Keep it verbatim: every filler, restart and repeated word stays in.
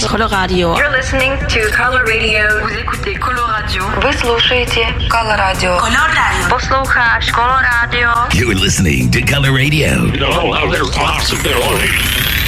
sur Coloradio. You're listening to Color Radio. Vous écoutez Coloradio. Вы слушаете Coloradio. Coloradio. Послухаешь Coloradio. You're listening to Color Radio. No other possibility.